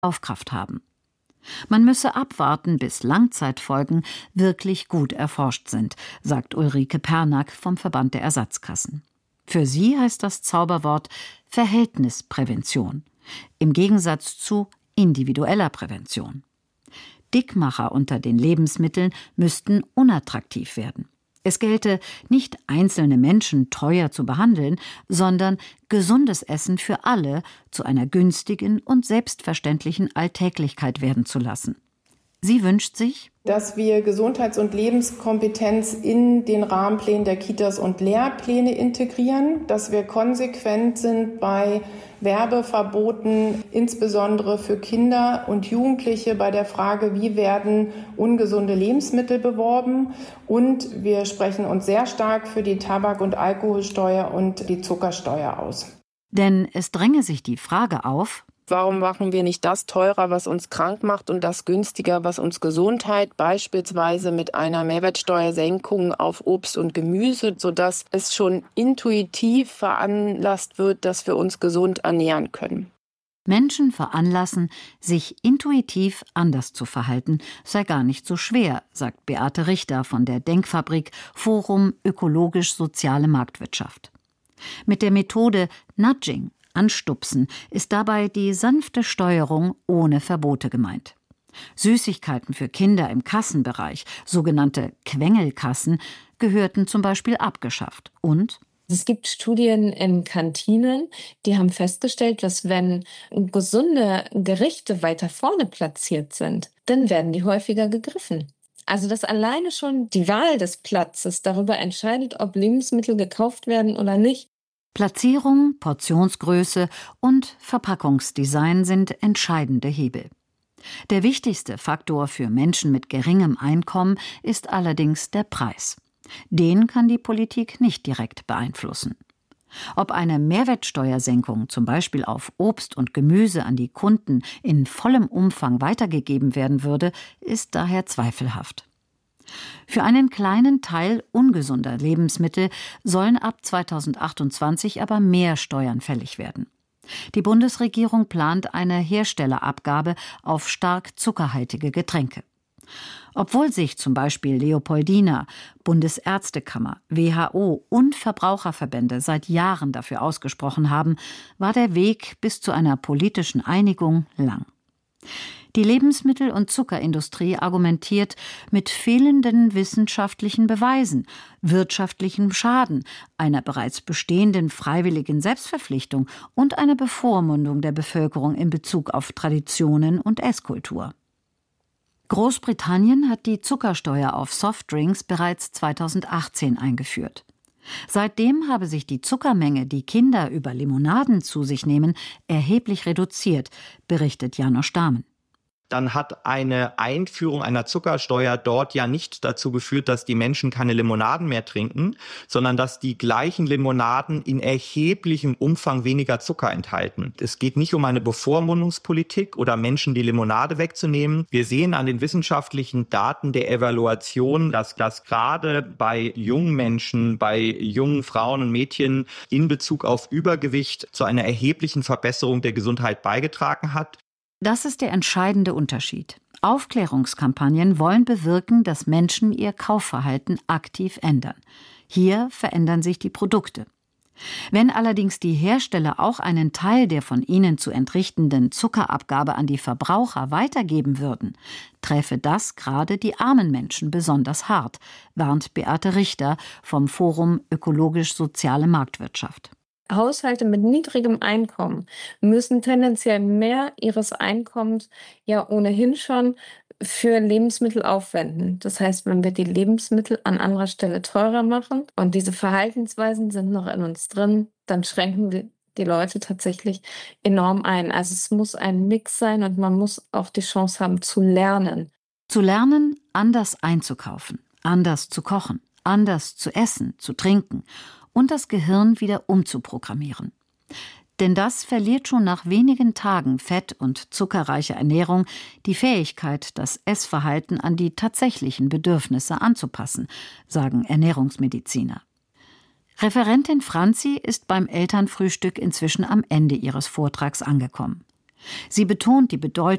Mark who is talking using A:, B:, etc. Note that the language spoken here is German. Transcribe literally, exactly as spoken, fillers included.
A: Kaufkraft haben. Man müsse abwarten, bis Langzeitfolgen wirklich gut erforscht sind, sagt Ulrike Pernack vom Verband der Ersatzkassen. Für sie heißt das Zauberwort Verhältnisprävention, im Gegensatz zu individueller Prävention. Dickmacher unter den Lebensmitteln müssten unattraktiv werden. Es gelte, nicht einzelne Menschen teuer zu behandeln, sondern gesundes Essen für alle zu einer günstigen und selbstverständlichen Alltäglichkeit werden zu lassen. Sie wünscht sich,
B: dass wir Gesundheits- und Lebenskompetenz in den Rahmenplänen der Kitas und Lehrpläne integrieren, dass wir konsequent sind bei Werbeverboten, insbesondere für Kinder und Jugendliche bei der Frage, wie werden ungesunde Lebensmittel beworben. Und wir sprechen uns sehr stark für die Tabak- und Alkoholsteuer und die Zuckersteuer aus.
A: Denn es dränge sich die Frage auf:
C: Warum machen wir nicht das teurer, was uns krank macht, und das günstiger, was uns Gesundheit, beispielsweise mit einer Mehrwertsteuersenkung auf Obst und Gemüse, sodass es schon intuitiv veranlasst wird, dass wir uns gesund ernähren können.
A: Menschen veranlassen, sich intuitiv anders zu verhalten, sei gar nicht so schwer, sagt Beate Richter von der Denkfabrik Forum Ökologisch-Soziale Marktwirtschaft. Mit der Methode Nudging, Anstupsen, ist dabei die sanfte Steuerung ohne Verbote gemeint. Süßigkeiten für Kinder im Kassenbereich, sogenannte Quengelkassen, gehörten zum Beispiel abgeschafft. Und
D: es gibt Studien in Kantinen, die haben festgestellt, dass wenn gesunde Gerichte weiter vorne platziert sind, dann werden die häufiger gegriffen. Also dass alleine schon die Wahl des Platzes darüber entscheidet, ob Lebensmittel gekauft werden oder nicht.
A: Platzierung, Portionsgröße und Verpackungsdesign sind entscheidende Hebel. Der wichtigste Faktor für Menschen mit geringem Einkommen ist allerdings der Preis. Den kann die Politik nicht direkt beeinflussen. Ob eine Mehrwertsteuersenkung zum Beispiel auf Obst und Gemüse an die Kunden in vollem Umfang weitergegeben werden würde, ist daher zweifelhaft. Für einen kleinen Teil ungesunder Lebensmittel sollen ab zweitausendachtundzwanzig aber mehr Steuern fällig werden. Die Bundesregierung plant eine Herstellerabgabe auf stark zuckerhaltige Getränke. Obwohl sich zum Beispiel Leopoldina, Bundesärztekammer, W H O und Verbraucherverbände seit Jahren dafür ausgesprochen haben, war der Weg bis zu einer politischen Einigung lang. Die Lebensmittel- und Zuckerindustrie argumentiert mit fehlenden wissenschaftlichen Beweisen, wirtschaftlichem Schaden, einer bereits bestehenden freiwilligen Selbstverpflichtung und einer Bevormundung der Bevölkerung in Bezug auf Traditionen und Esskultur. Großbritannien hat die Zuckersteuer auf Softdrinks bereits zweitausendachtzehn eingeführt. Seitdem habe sich die Zuckermenge, die Kinder über Limonaden zu sich nehmen, erheblich reduziert, berichtet Janosch Dahmen.
E: Dann hat eine Einführung einer Zuckersteuer dort ja nicht dazu geführt, dass die Menschen keine Limonaden mehr trinken, sondern dass die gleichen Limonaden in erheblichem Umfang weniger Zucker enthalten. Es geht nicht um eine Bevormundungspolitik oder Menschen die Limonade wegzunehmen. Wir sehen an den wissenschaftlichen Daten der Evaluation, dass das gerade bei jungen Menschen, bei jungen Frauen und Mädchen in Bezug auf Übergewicht zu einer erheblichen Verbesserung der Gesundheit beigetragen hat.
A: Das ist der entscheidende Unterschied. Aufklärungskampagnen wollen bewirken, dass Menschen ihr Kaufverhalten aktiv ändern. Hier verändern sich die Produkte. Wenn allerdings die Hersteller auch einen Teil der von ihnen zu entrichtenden Zuckerabgabe an die Verbraucher weitergeben würden, träfe das gerade die armen Menschen besonders hart, warnt Beate Richter vom Forum Ökologisch-Soziale Marktwirtschaft.
D: Haushalte mit niedrigem Einkommen müssen tendenziell mehr ihres Einkommens ja ohnehin schon für Lebensmittel aufwenden. Das heißt, wenn wir die Lebensmittel an anderer Stelle teurer machen und diese Verhaltensweisen sind noch in uns drin, dann schränken wir die Leute tatsächlich enorm ein. Also es muss ein Mix sein und man muss auch die Chance haben zu lernen.
A: Zu lernen, anders einzukaufen, anders zu kochen, anders zu essen, zu trinken und das Gehirn wieder umzuprogrammieren. Denn das verliert schon nach wenigen Tagen fett- und zuckerreicher Ernährung die Fähigkeit, das Essverhalten an die tatsächlichen Bedürfnisse anzupassen, sagen Ernährungsmediziner. Referentin Franzi ist beim Elternfrühstück inzwischen am Ende ihres Vortrags angekommen. Sie betont die Bedeutung